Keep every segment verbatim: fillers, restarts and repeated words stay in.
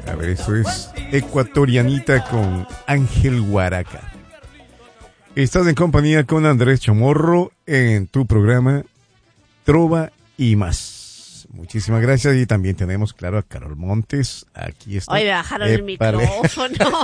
A ver, eso es Ecuatorianita con Ángel Huaraca. Estás en compañía con Andrés Chamorro en tu programa Trova y Más. Muchísimas gracias. Y también tenemos, claro, a Carol Montes. Aquí está. Hoy me bajaron el micrófono.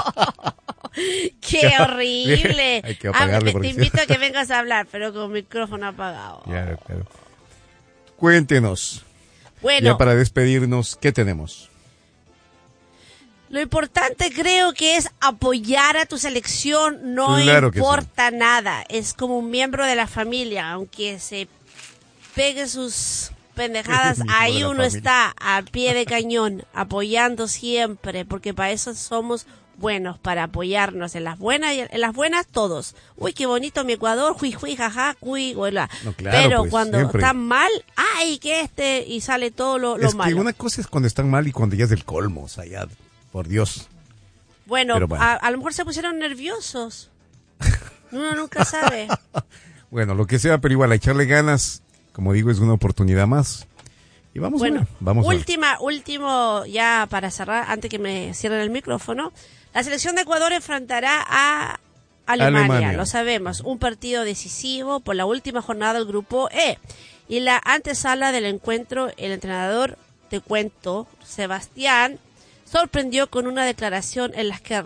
¡Qué horrible! Hay que apagarle. Ah, te invito a que vengas a hablar, pero con micrófono apagado. Claro, claro. Cuéntenos. Bueno. Ya para despedirnos, ¿qué tenemos? Lo importante creo que es apoyar a tu selección, no Claro importa sí. nada. Es como un miembro de la familia, aunque se pegue sus pendejadas, ahí uno está a pie de cañón, apoyando siempre, porque para eso somos buenos, para apoyarnos en las buenas y en las buenas todos. Uy, qué bonito mi Ecuador, juy, juy, jaja, cuy, huela. No, claro, pero pues, cuando siempre. están mal, ay, que este, y sale todo lo, lo es malo. Es que una cosa es cuando están mal y cuando ya es del colmo, o sea, ya, por Dios. Bueno, bueno. A, a lo mejor se pusieron nerviosos. Uno nunca sabe. Bueno, lo que sea, pero igual, a echarle ganas, como digo, es una oportunidad más. Y vamos bueno, a ver, vamos última, a ver. último, ya para cerrar, antes que me cierren el micrófono, la selección de Ecuador enfrentará a Alemania, Alemania, lo sabemos, un partido decisivo por la última jornada del grupo E. Y la antesala del encuentro, el entrenador, te cuento, Sebastián, sorprendió con una declaración en la que